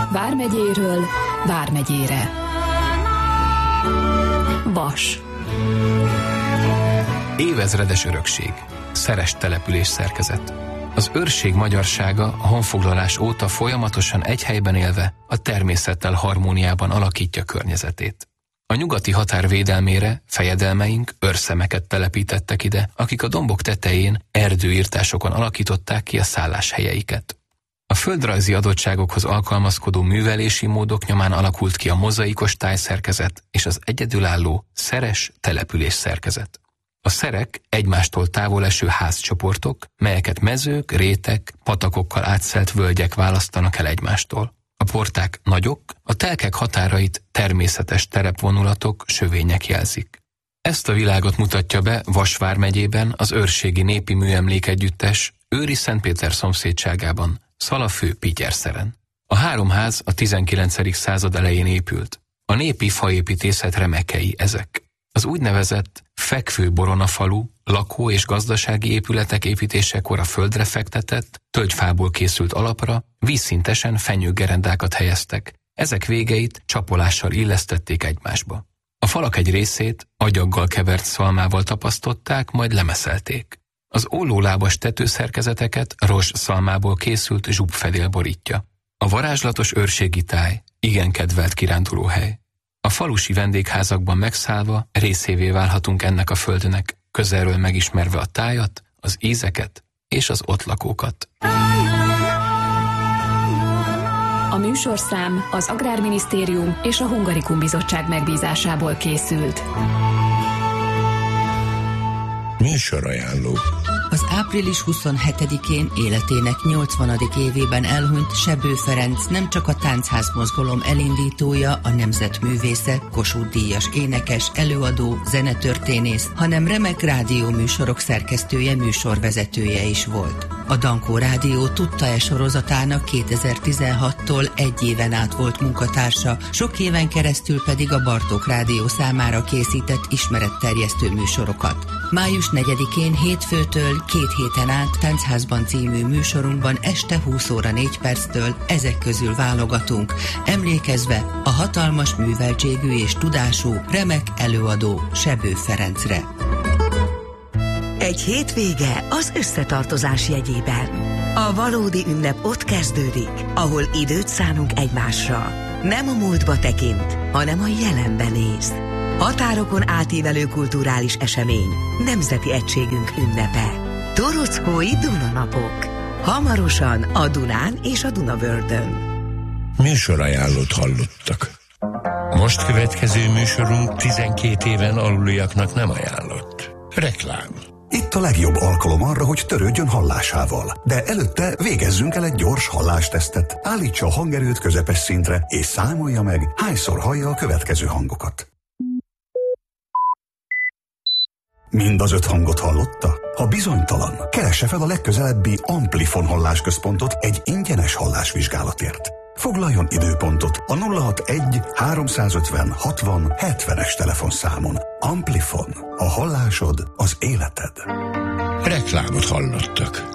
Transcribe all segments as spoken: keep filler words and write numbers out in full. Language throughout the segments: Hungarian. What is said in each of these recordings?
Vármegyéről Vármegyére. Vas. Évezredes örökség. Szeres település szerkezet. Az őrség magyarsága a honfoglalás óta folyamatosan egy helyben élve a természettel harmóniában alakítja környezetét. A nyugati határ védelmére fejedelmeink őrszemeket telepítettek ide, akik a dombok tetején erdőirtásokon alakították ki a szálláshelyeiket. A földrajzi adottságokhoz alkalmazkodó művelési módok nyomán alakult ki a mozaikos tájszerkezet és az egyedülálló szeres település szerkezet. A szerek egymástól távol eső házcsoportok, melyeket mezők, rétek, patakokkal átszelt völgyek választanak el egymástól. A porták nagyok, a telkek határait természetes terepvonulatok, sövények jelzik. Ezt a világot mutatja be Vas vármegyében az őrségi népi műemlékegyüttes Őri Szentpéter szomszédságában, Szalafő Pityerszeren. A három ház a tizenkilencedik század elején épült. A népi faépítészet remekei ezek. Az úgynevezett fekvő boronafalu lakó- és gazdasági épületek építésekor a földre fektetett, tölgyfából készült alapra vízszintesen fenyőgerendákat helyeztek. Ezek végeit csapolással illesztették egymásba. A falak egy részét agyaggal kevert szalmával tapasztották, majd lemeszelték. Az ollólábas tetőszerkezeteket rozs szalmából készült zsúbfedél borítja. A varázslatos őrségi táj igen kedvelt kirándulóhely. A falusi vendégházakban megszállva részévé válhatunk ennek a földnek, közelről megismerve a tájat, az ízeket és az ott lakókat. A műsorszám az Agrárminisztérium és a Hungarikum Bizottság megbízásából készült. Műsorajánló. Az április huszonhetedikén életének nyolcvanadik évében elhunyt Sebő Ferenc nem csak a táncház mozgalom elindítója, a nemzetművésze, Kossuth-díjas énekes, előadó, zenetörténész, hanem remek rádióműsorok szerkesztője, műsorvezetője is volt. A Dankó Rádió Tudta-e sorozatának kétezer-tizenhattól egy éven át volt munkatársa, sok éven keresztül pedig a Bartók Rádió számára készített ismeretterjesztő műsorokat. május negyedikén hétfőtől két héten át Táncházban című műsorunkban este húsz óra négy perctől ezek közül válogatunk, emlékezve a hatalmas műveltségű és tudású, remek előadó Sebő Ferencre. Egy hétvége az összetartozás jegyében. A valódi ünnep ott kezdődik, ahol időt szánunk egymásra. Nem a múltba tekint, hanem a jelenben néz. Határokon átívelő kulturális esemény, nemzeti egységünk ünnepe. Torockói Dunanapok. Hamarosan a Dunán és a Dunavördön. Műsorajánlót hallottak. Most következő műsorunk tizenkét éven aluliaknak nem ajánlott. Reklám. Itt a legjobb alkalom arra, hogy törődjön hallásával. De előtte végezzünk el egy gyors hallástesztet. Állítsa a hangerőt közepes szintre, és számolja meg, hányszor hallja a következő hangokat. Mind az öt hangot hallotta? Ha bizonytalan, keresse fel a legközelebbi Amplifon hallásközpontot egy ingyenes hallásvizsgálatért. Foglaljon időpontot a nulla hatvanegy háromszázötven hatvan hetvenes telefonszámon. Amplifon. A hallásod az életed. Reklámot hallottak.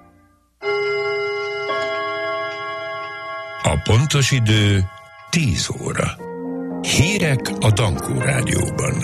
A pontos idő tíz óra. Hírek a Dankó Rádióban.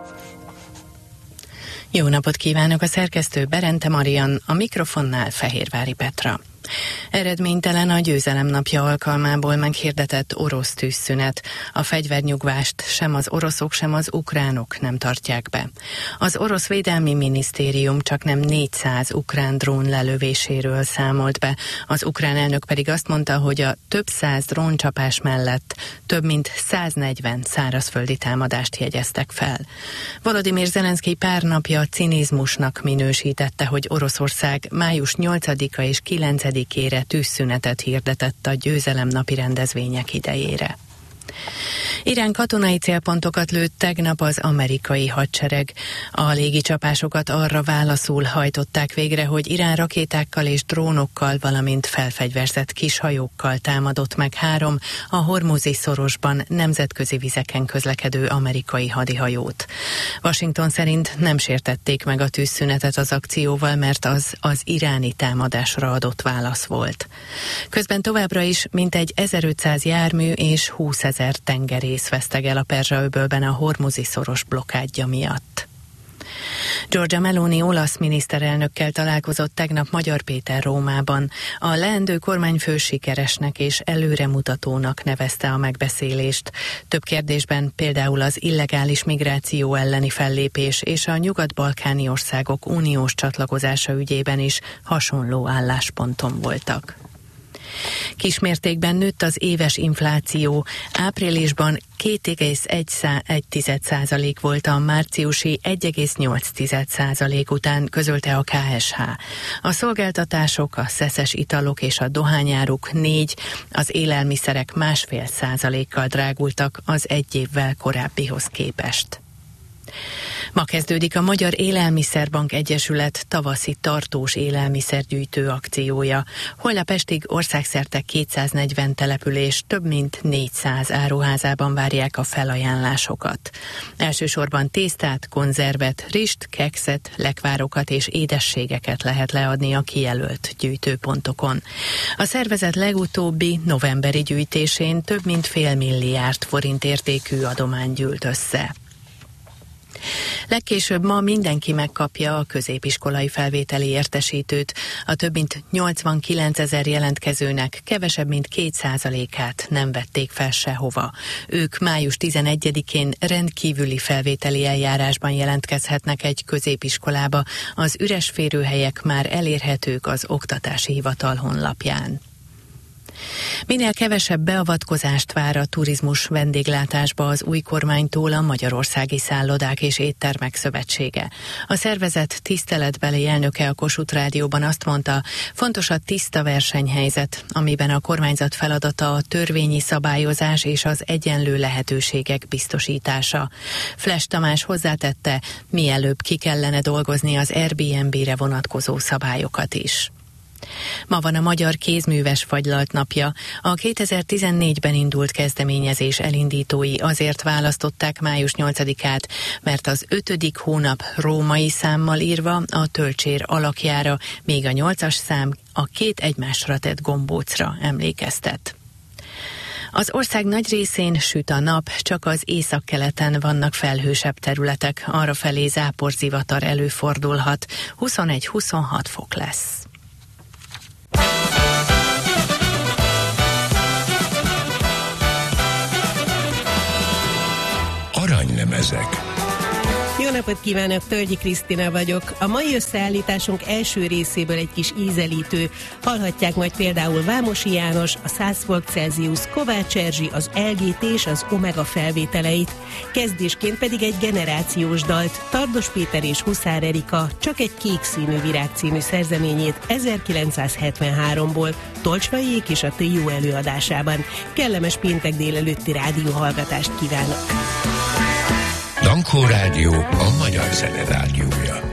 Jó napot kívánok, a szerkesztő Berente Marian, a mikrofonnál Fehérvári Petra. Eredménytelen a Győzelem napja alkalmából meghirdetett orosz tűzszünet. A fegyvernyugvást sem az oroszok, sem az ukránok nem tartják be. Az orosz védelmi minisztérium csak nem négyszáz ukrán drón lelövéséről számolt be. Az ukrán elnök pedig azt mondta, hogy a több száz dróncsapás mellett több mint száznegyven szárazföldi támadást jegyeztek fel. Volodymyr Zelenszkij pár napja cinizmusnak minősítette, hogy Oroszország május nyolcadika és kilencedikére tűzszünetet hirdetett a Győzelem napi rendezvények idejére. Irán katonai célpontokat lőtt tegnap az amerikai hadsereg. A légicsapásokat arra válaszul hajtották végre, hogy Irán rakétákkal és drónokkal, valamint felfegyverzett kishajókkal támadott meg három a Hormuzi szorosban nemzetközi vizeken közlekedő amerikai hadihajót. Washington szerint nem sértették meg a tűzszünetet az akcióval, mert az az iráni támadásra adott válasz volt. Közben továbbra is mintegy ezerötszáz jármű és húszezer tengerész veszteg el a Perzsa-öbölben a Hormuzi szoros blokkádja miatt. Giorgia Meloni olasz miniszterelnökkel találkozott tegnap Magyar Péter Rómában. A leendő kormányfő sikeresnek és előremutatónak nevezte a megbeszélést. Több kérdésben, például az illegális migráció elleni fellépés és a nyugat-balkáni országok uniós csatlakozása ügyében is hasonló állásponton voltak. Kismértékben nőtt az éves infláció. Áprilisban két egész egy százalék volt a márciusi egy egész nyolc százalék után, közölte a ká es há. A szolgáltatások, a szeszes italok és a dohányáruk négy, az élelmiszerek másfél százalékkal drágultak az egy évvel korábbihoz képest. Ma kezdődik a Magyar Élelmiszerbank Egyesület tavaszi tartós élelmiszergyűjtő akciója. Holnap estig országszerte kétszáznegyven település több mint négyszáz áruházában várják a felajánlásokat. Elsősorban tésztát, konzervet, rist, kekszet, lekvárokat és édességeket lehet leadni a kijelölt gyűjtőpontokon. A szervezet legutóbbi novemberi gyűjtésén több mint fél milliárd forint értékű adomány gyűlt össze. Legkésőbb ma mindenki megkapja a középiskolai felvételi értesítőt. A több mint nyolcvankilencezer jelentkezőnek kevesebb mint két százalékát nem vették fel sehova. Ők május tizenegyedikén rendkívüli felvételi eljárásban jelentkezhetnek egy középiskolába. Az üres férőhelyek már elérhetők az Oktatási Hivatal honlapján. Minél kevesebb beavatkozást vár a turizmus vendéglátásba az új kormánytól a Magyarországi Szállodák és Éttermek Szövetsége. A szervezet tiszteletbeli elnöke a Kossuth Rádióban azt mondta, fontos a tiszta versenyhelyzet, amiben a kormányzat feladata a törvényi szabályozás és az egyenlő lehetőségek biztosítása. Flesch Tamás hozzátette, mielőbb ki kellene dolgozni az Airbnb-re vonatkozó szabályokat is. Ma van a Magyar Kézműves Fagylalt napja. A kétezer-tizennégyben indult kezdeményezés elindítói azért választották május nyolcadikát, mert az ötödik hónap római számmal írva a tölcsér alakjára, míg a nyolcas szám a két egymásra tett gombócra emlékeztet. Az ország nagy részén süt a nap, csak az északkeleten vannak felhősebb területek, arrafelé záporzivatar előfordulhat, huszonegy-huszonhat fok lesz. Aranylemezek. Jó napot kívánok, Tölgyi Krisztina vagyok. A mai összeállításunk első részéből egy kis ízelítő. Hallhatják majd például Vámosi János, a száz Volt Celsius, Kovács Erzsi, az el gé té és az Omega felvételeit. Kezdésként pedig egy generációs dalt, Tardos Péter és Huszár Erika, Csak egy kék színű virág című szerzeményét ezerkilencszázhetvenháromból, Tolcsvaiék és a Trió előadásában. Kellemes péntek délelőtti rádióhallgatást kívánok! Dankó Rádió, a magyar zene rádiója.